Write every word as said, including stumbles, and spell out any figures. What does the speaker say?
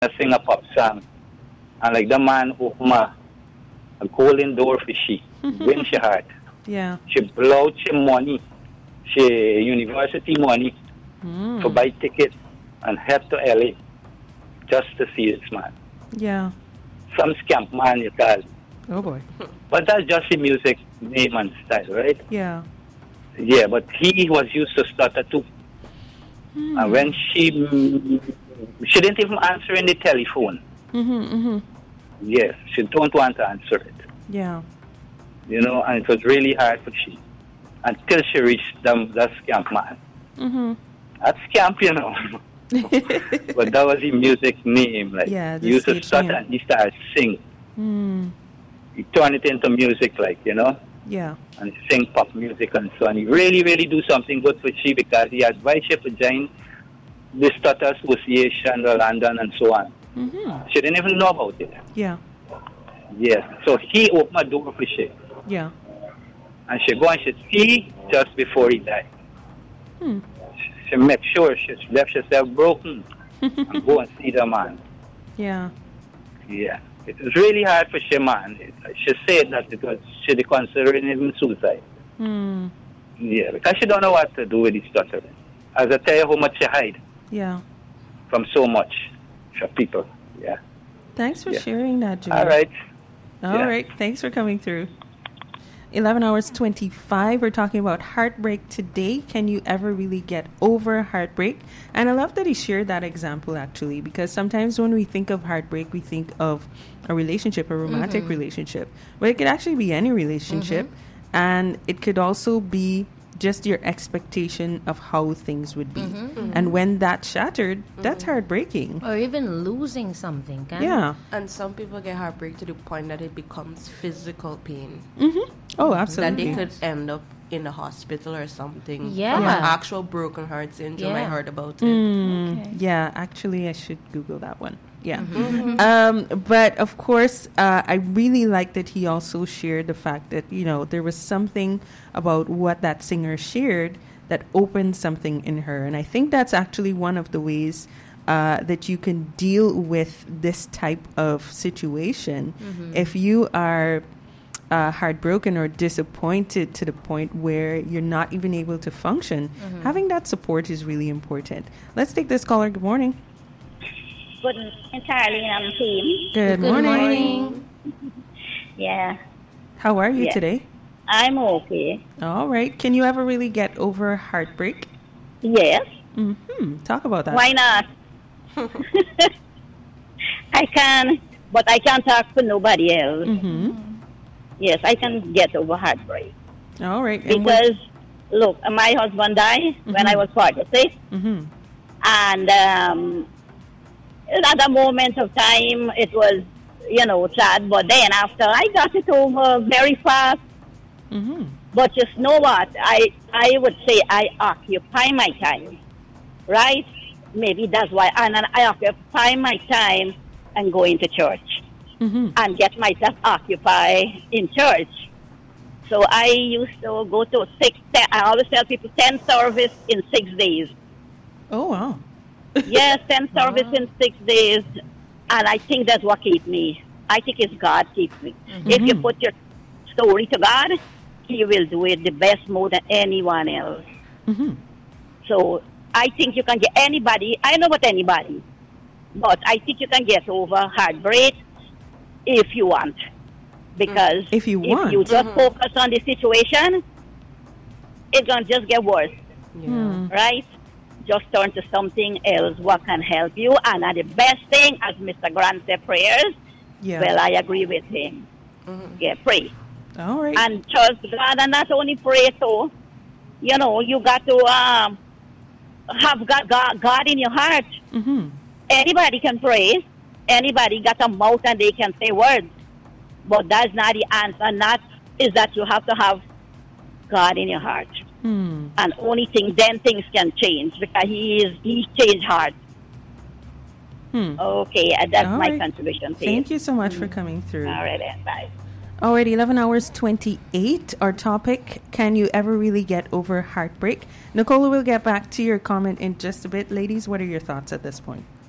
I sing a pop song. And like the man open a, a golden door for she. Win she heart. Yeah. She blow out she money. She university money Mm. to buy ticket and head to L A just to see this man. Yeah. Some scamp man you call. Oh boy. But that's just the music name and style, right? Yeah. Yeah, but he was used to stutter too. Mm. And when she she didn't even answer in the telephone. Mhm. Mhm. Yes, she don't want to answer it. Yeah. You know, and it was really hard for she until she reached them that scamp man. Mhm. That scamp, you know. But that was the music name. Like Yeah, the he used to stage stutter name. and he started sing. Mm. He turned it into music, like, you know. Yeah. And sing pop music and so on. He really, really do something good for she because he advised she to join the Stutter Association, the London, and so on. Mhm. She didn't even know about it. Yeah. Yes. So he opened a door for she. Yeah. And she go and she see just before he died. Hmm. She make sure she left herself broken and go and see the man. Yeah. Yeah. It was really hard for she, man. It, she said that because she considering even suicide. Hmm. Yeah, because she don't know what to do with this stuttering. As I tell you how much she hide Yeah. from so much for people. Yeah. Thanks for Yeah. sharing that, Joe. All right. All Yeah. right. Thanks for coming through. eleven hours twenty-five. We're talking about heartbreak today. Can you ever really get over heartbreak? And I love that he shared that example, actually, because sometimes when we think of heartbreak, we think of a relationship, a romantic Mhm. relationship. But it could actually be any relationship. And it could also be just your expectation of how things would be. Mhm. And when that's shattered, that's heartbreaking. Or even losing something, can Yeah. And some people get heartbreak to the point that it becomes physical pain. Mm-hmm. Oh, That absolutely. they could end up in the hospital or something. Yeah. From an Yeah. actual broken heart syndrome. I Yeah. heard about it. Mm, Okay. Yeah, actually, I should Google that one. Yeah. Mm-hmm. Um, but of course, uh, I really like that he also shared the fact that, you know, there was something about what that singer shared that opened something in her. And I think that's actually one of the ways uh, that you can deal with this type of situation. If you are uh, heartbroken or disappointed to the point where you're not even able to function, having that support is really important. Let's take this caller. Good morning. Good morning, Charlie and team. Good, Good morning. morning. Yeah, How are you Yeah. today? I'm okay. All right. Can you ever really get over heartbreak? Yes, Mm-hmm. Talk about that. why not? I can, but I can't talk for nobody else. Mm-hmm. Yes, I can get over heartbreak. All right. And what- Because, look, my husband died when I was forty-six, Mhm. and um, at a moment of time, it was, you know, sad, but then after I got it over very fast. Mhm. But just know what? I, I would say I occupy my time, right? Maybe that's why. And then I occupy my time and go into church Mhm. and get myself occupied in church. So I used to go to six, ten, I always tell people ten service in six days. Oh wow. Yes, ten service in six days. And I think that's what keeps me. I think it's God keeps me. If you put your story to God, He will do it the best more than anyone else. Mhm. So I think you can get anybody, I don't know about anybody, but I think you can get over heartbreak if you want. Because If you want. you just focus on the situation, it's going to just get worse, Hmm. right? Just turn to something else what can help you. And uh, the best thing, as Mister Grant said, prayers. Yeah. Well, I agree with him. Yeah, pray. All right. And trust God, and not only pray, so, you know, you got to um, have God, God, God in your heart. Mhm. Anybody can pray. Anybody got a mouth and they can say words. But that's not the answer. Not is that you have to have God in your heart. Hmm. And only thing, then things can change because He is He changed heart. Hmm. Okay, and that's All my right. contribution to Thank you. you so much for coming through. All right, then, bye. All right, eleven hours twenty-eight. Our topic, can you ever really get over heartbreak? Nicola will get back to your comment in just a bit. Ladies, what are your thoughts at this point?